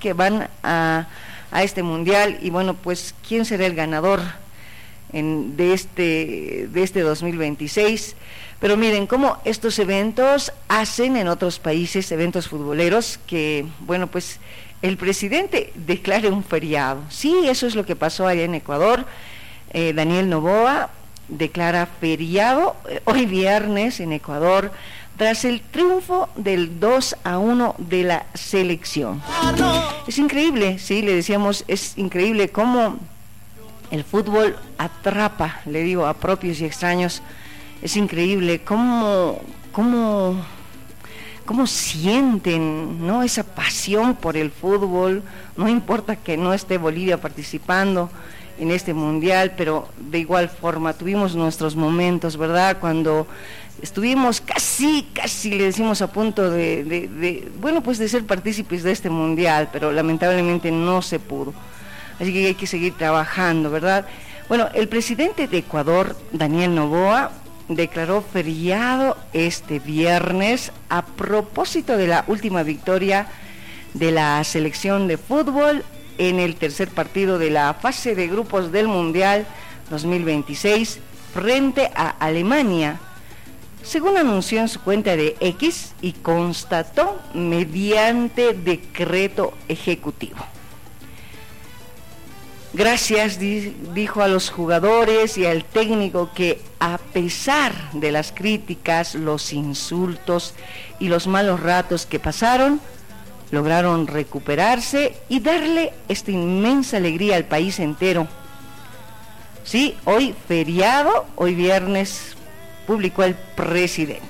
que van a este mundial. Y bueno, pues, ¿quién será el ganador de este 2026? Pero miren cómo estos eventos hacen en otros países, eventos futboleros, que, bueno, pues el presidente declare un feriado. Sí, eso es lo que pasó allá en Ecuador. Daniel Noboa declara feriado hoy viernes en Ecuador, tras el triunfo del 2-1 de la selección. Es increíble, sí, le decíamos, es increíble cómo el fútbol atrapa, le digo, a propios y extraños. Es increíble cómo sienten, ¿no?, esa pasión por el fútbol. No importa que no esté Bolivia participando en este mundial, pero de igual forma tuvimos nuestros momentos, ¿verdad?, cuando estuvimos casi le decimos a punto de ser partícipes de este mundial, pero lamentablemente no se pudo. Así que hay que seguir trabajando, ¿verdad? Bueno, el presidente de Ecuador, Daniel Noboa, declaró feriado este viernes a propósito de la última victoria de la selección de fútbol en el tercer partido de la fase de grupos del Mundial 2026 frente a Alemania, según anunció en su cuenta de X y constató mediante decreto ejecutivo. Gracias, dijo a los jugadores y al técnico que, a pesar de las críticas, los insultos y los malos ratos que pasaron, lograron recuperarse y darle esta inmensa alegría al país entero. Sí, hoy feriado, hoy viernes, publicó el presidente.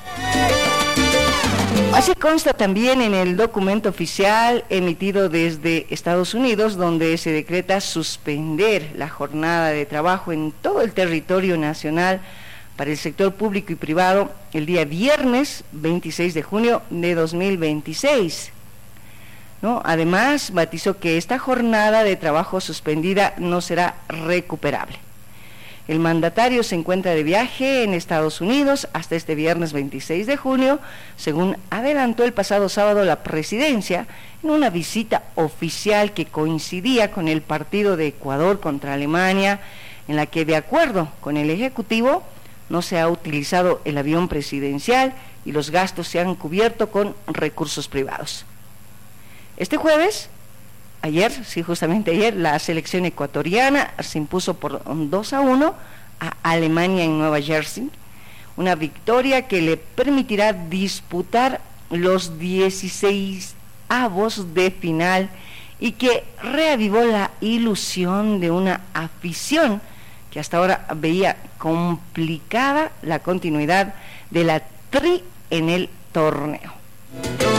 Así consta también en el documento oficial emitido desde Estados Unidos, donde se decreta suspender la jornada de trabajo en todo el territorio nacional para el sector público y privado el día viernes 26 de junio de 2026. ¿No? Además, matizó que esta jornada de trabajo suspendida no será recuperable. El mandatario se encuentra de viaje en Estados Unidos hasta este viernes 26 de junio, según adelantó el pasado sábado la presidencia en una visita oficial que coincidía con el partido de Ecuador contra Alemania, en la que, de acuerdo con el Ejecutivo, no se ha utilizado el avión presidencial y los gastos se han cubierto con recursos privados. Este jueves, justamente ayer, la selección ecuatoriana se impuso por 2-1 a Alemania en Nueva Jersey, una victoria que le permitirá disputar los 16avos de final y que reavivó la ilusión de una afición que hasta ahora veía complicada la continuidad de la Tri en el torneo.